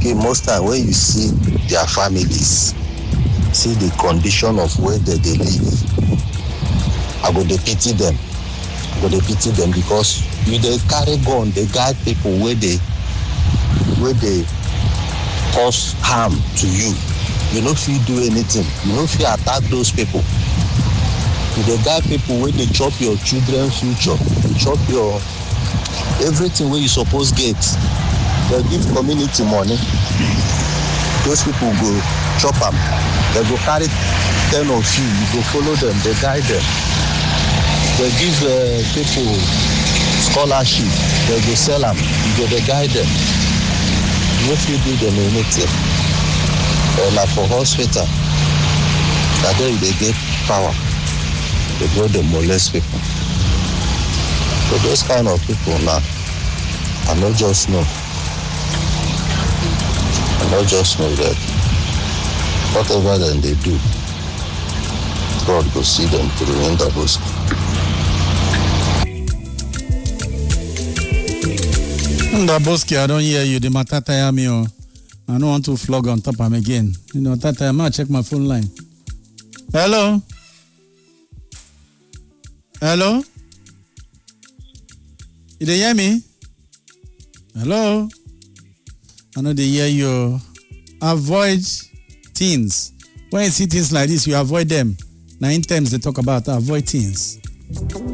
pikin most time when you see their families, see the condition of where they live, I go dey pity them. Because you dey carry gun, they guide people where they cause harm to you. You no fit do anything. You no fit attack those people. You dey guide people where they chop your children's future, they chop your everything where you suppose get. They give community money. Those people go chop them. They go carry 10 of you. You go follow them. They guide them. They give people scholarship. They go sell them. You go they guide them. You no fit do them anything. Like for hospital, that day they get power. They go they molest people. So those kind of people now, I not just know that whatever then they do, God will see them through in the bush. Ndaboski, I don't hear you. The matata yami. I don't want to flog on top of him again. You know, tata, I might check my phone line. Hello? Hello? You dey hear me? Hello? I know they hear you. Avoid things. When you see things like this, you avoid them. 9 times they talk about avoid things.